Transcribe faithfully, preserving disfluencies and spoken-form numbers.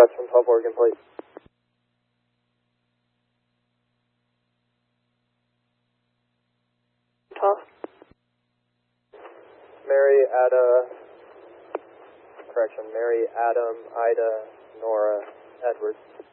request from twelve Oregon, please. twelve. Mary, Ada, correction, Mary, Adam, Ida, Nora, Edward.